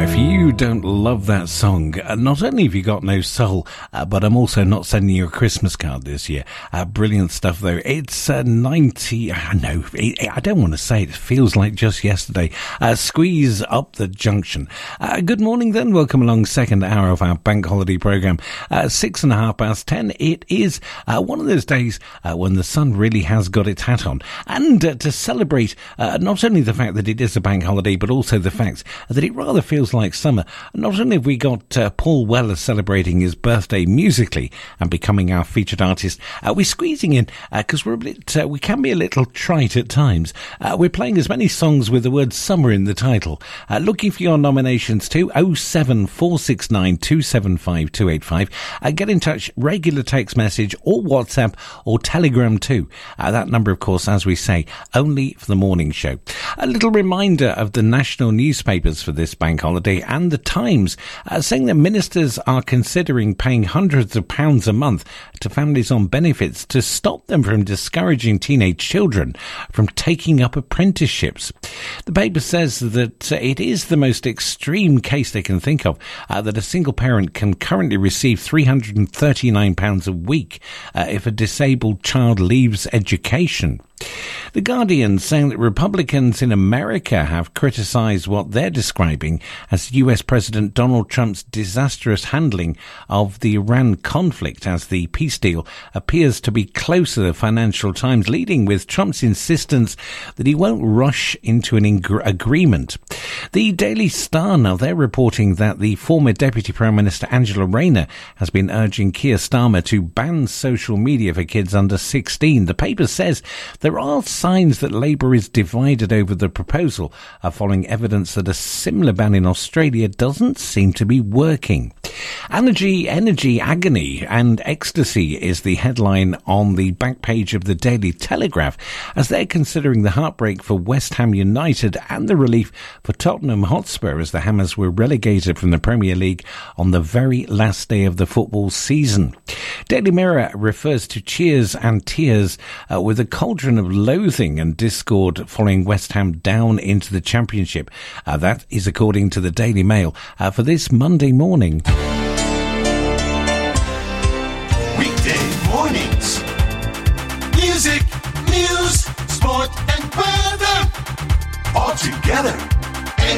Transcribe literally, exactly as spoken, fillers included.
if you don't love that song, uh, not only have you got no soul, uh, but I'm also not sending you a Christmas card this year. Uh, brilliant stuff, though. It's uh, ninety... I know, it, I don't want to say it. It feels like just yesterday. Uh, Squeeze Up the Junction. Uh, good morning, then. Welcome along. Second hour of our bank holiday programme. Uh, six and a half past ten. It is uh, one of those days uh, when the sun really has got its hat on. And uh, to celebrate uh, not only the fact that it is a bank holiday, but also the fact that it rather feels like summer. Not only have we got uh, Paul Weller celebrating his birthday musically and becoming our featured artist, uh, we're squeezing in because uh, we're a bit, uh, we can be a little trite at times. Uh, we're playing as many songs with the word summer in the title. Uh, looking for your nominations too. oh seven four six nine two seven five two eight five. Uh, get in touch, regular text message or WhatsApp or Telegram too. Uh, that number, of course, as we say, only for the morning show. A little reminder of the national newspapers for this bank holiday and the Times, uh, saying that ministers are considering paying hundreds of pounds a month to families on benefits to stop them from discouraging teenage children from taking up apprenticeships. The paper says that uh, it is the most extreme case they can think of, uh, that a single parent can currently receive three hundred thirty-nine pounds a week uh, if a disabled child leaves education. The Guardian saying that Republicans in America have criticised what they're describing as U S President Donald Trump's disastrous handling of the Iran conflict as the peace deal appears to be closer, the Financial Times leading with Trump's insistence that he won't rush into an ing- agreement. The Daily Star now, they're reporting that the former Deputy Prime Minister Angela Rayner has been urging Keir Starmer to ban social media for kids under sixteen. The paper says there are signs that Labour is divided over the proposal, uh, following evidence that a similar ban in Australia doesn't seem to be working. Energy, energy, agony and ecstasy is the headline on the back page of the Daily Telegraph, as they're considering the heartbreak for West Ham United and the relief for Tottenham Hotspur as the Hammers were relegated from the Premier League on the very last day of the football season. Daily Mirror refers to cheers and tears uh, with a cauldron of loathing and discord following West Ham down into the Championship. Uh, that is according to the Daily Mail uh, for this Monday morning. Weekday mornings. Music, news, sport and weather. All together